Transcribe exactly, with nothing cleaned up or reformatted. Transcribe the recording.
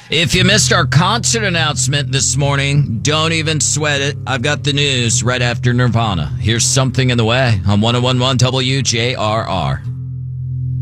If you missed our concert announcement this morning, don't even sweat it. I've got the news right after Nirvana. Here's Something in the Way on one oh one one W J R R.